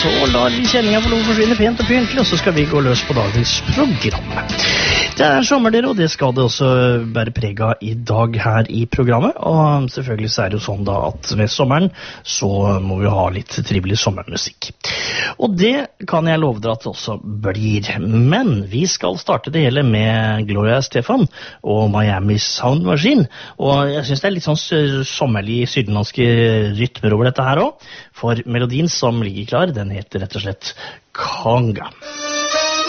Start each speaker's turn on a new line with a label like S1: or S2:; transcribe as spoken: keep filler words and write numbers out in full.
S1: så lar vi kjenninga få lov å forsvinne pent og pyntelig, og så skal vi gå løs på dagens program. Det er sommer, dere, og det skal det også bære preg av i dag her i programmet. Og selvfølgelig så er det jo sånn da at ved sommeren så må vi ha litt trivelig sommermusikk. Og det kan jeg love dere at det også blir. Men vi skal starte det hele med Gloria Estefan og Miami Sound Machine. Og jeg synes det er litt sånn sommerlig sydlandske rytmer over dette her også. For melodien som ligger klar, den heter rett og slett Conga.